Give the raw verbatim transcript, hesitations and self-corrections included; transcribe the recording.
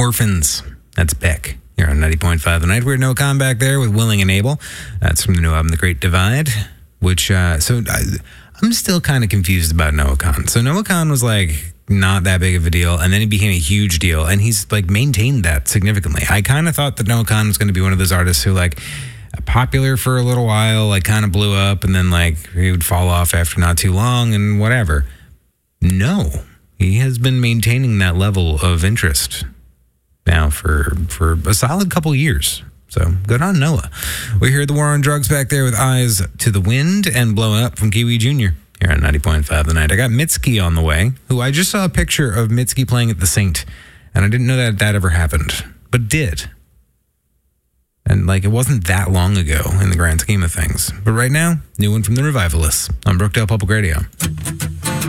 Orphans. That's Beck. Here on ninety point five The Night. We're No Con back there with Willing and Able. That's from the new album, The Great Divide. Which, uh, so I, I'm still kind of confused about Noah Kahan. So Noah Kahan was like not that big of a deal, and then he became a huge deal, and he's like maintained that significantly. I kind of thought that Noah Kahan was going to be one of those artists who like popular for a little while, like kind of blew up, and then like he would fall off after not too long and whatever. No, he has been maintaining that level of interest now for for a solid couple years. So good on Noah. We hear the War on Drugs back there with Eyes to the Wind and Blow Up from Kiwi Junior here on ninety point five The Night. I got Mitski on the way, who I just saw a picture of Mitski playing at the Saint, and I didn't know that that ever happened, but did. And like it wasn't that long ago in the grand scheme of things. But right now, new one from the Revivalists on Brookdale Public Radio.